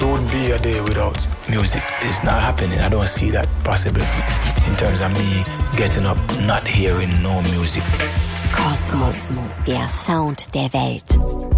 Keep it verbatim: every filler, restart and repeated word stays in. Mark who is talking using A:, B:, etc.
A: There wouldn't be a day without music. It's not happening. I don't see that possible in terms of me getting up, not hearing no music.
B: Kosmos, der Sound der Welt.